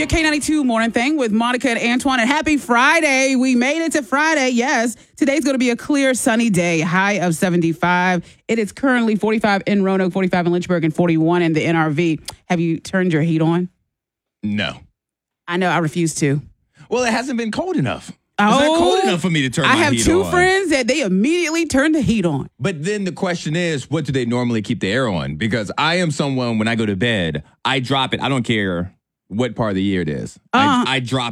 your K92 morning thing with Monica and Antoine. And happy Friday. We made it to Friday. Yes. Today's going to be a clear, sunny day. High of 75. It is currently 45 in Roanoke, 45 in Lynchburg, and 41 in the NRV. Have you turned your heat on? No. I know. I refuse to. Well, it hasn't been cold enough. It's not cold enough for me to turn my heat on. I have two friends that they immediately turn the heat on. But then the question is, what do they normally keep the air on? Because I am someone, when I go to bed, I drop it. I don't care what part of the year it is. I drop